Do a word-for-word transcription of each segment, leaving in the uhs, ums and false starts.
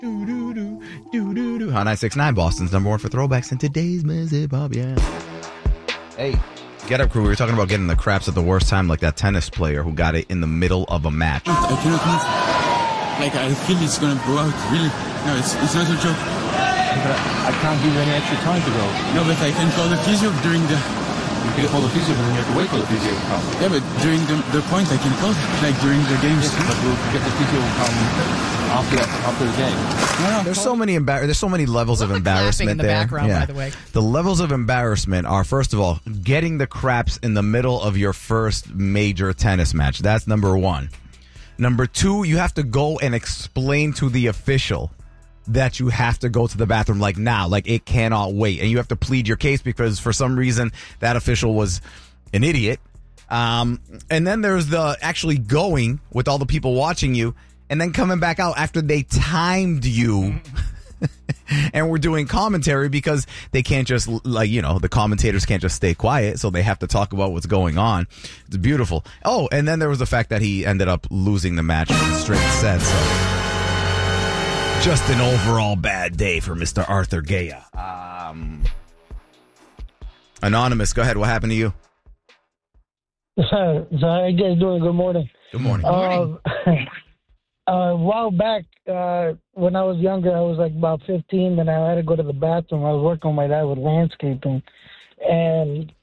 Do, do, do, do, do, do. Hot nine six nine, Boston's number one for throwbacks in today's Mizzy Bob, yeah. Hey, Get Up Crew, we were talking about getting the craps at the worst time, like that tennis player who got it in the middle of a match. I cannot move. Like, I feel it's going to blow out, really. No, it's, it's not a joke. But I can't give you any extra time to go. No, but I can call the physio during the... You can call the physio, but then you have to wait for the physio to come. Yeah, but during the, the point, I can call, like, during the games. Yes, but we'll get the physio to come after, after the game. No, no, There's so many embar- There's so many levels of embarrassment in the there. background, by the way. The levels of embarrassment are, first of all, getting the craps in the middle of your first major tennis match. That's number one. Number two, you have to go and explain to the official that you have to go to the bathroom like now, like it cannot wait. And you have to plead your case because for some reason that official was an idiot. Um, and then there's the actually going with all the people watching you and then coming back out after they timed you and we're doing commentary because they can't just, like, you know, the commentators can't just stay quiet, so they have to talk about what's going on. It's beautiful. Oh, and then there was the fact that he ended up losing the match in straight sets. So just an overall bad day for Mister Arthur Gaya. Um, Anonymous, go ahead. What happened to you? So, how you guys doing? Good morning. Good morning. Good morning. Uh, uh, a while back, uh, when I was younger, I was like about fifteen, and I had to go to the bathroom. I was working with my dad with landscaping, and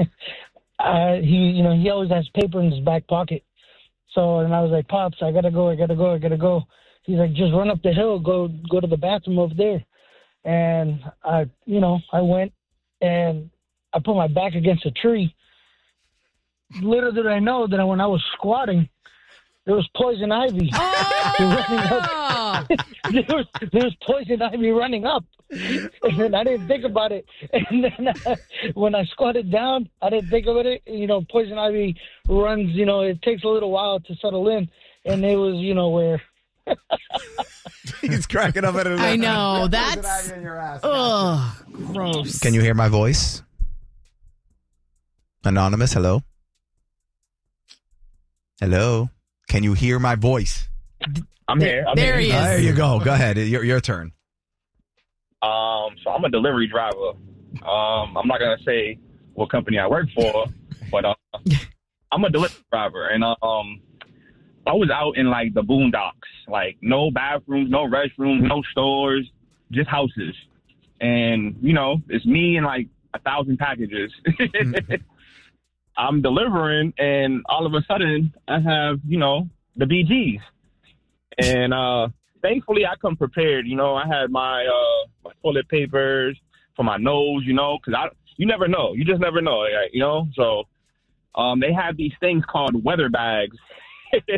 uh, he, you know, he always has paper in his back pocket. So, and I was like, Pops, I gotta go, I gotta go, I gotta go. He's like, just run up the hill, go go to the bathroom over there. And I, you know, I went and I put my back against a tree. Little did I know that when I was squatting, there was poison ivy running up. there, was, there was poison ivy running up. And then I didn't think about it. And then uh, when I squatted down, I didn't think about it. You know, poison ivy runs, you know, it takes a little while to settle in. And it was, you know, where... He's cracking up at it. I know. That's... Ugh, gross. Can you hear my voice? Anonymous, hello? Hello? Can you hear my voice? I'm here. I'm there here. he is. There you go. Go ahead. Your, your turn. Um, so I'm a delivery driver. Um, I'm not gonna say what company I work for, but uh, I'm a delivery driver, and um, I was out in like the boondocks, like no bathrooms, no restrooms, no stores, just houses, and you know it's me and like a thousand packages. I'm delivering, and all of a sudden I have you know the B Gs, and uh. Thankfully, I come prepared. You know, I had my uh, my toilet papers for my nose. You know, because I you never know. You just never know. Right? You know, so um, they have these things called weather bags.